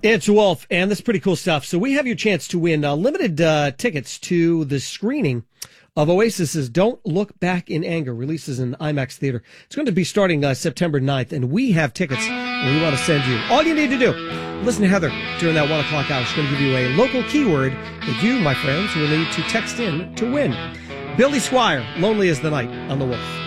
It's Wolf, and this is pretty cool stuff. So we have your chance to win limited tickets to the screening of Oasis's Don't Look Back in Anger, releases in IMAX Theater. It's going to be starting September 9th, and we have tickets and we want to send you. All you need to do, listen to Heather during that 1 o'clock hour. She's going to give you a local keyword that you, my friends, will need to text in to win. Billy Squire, Lonely as the Night on The Wolf.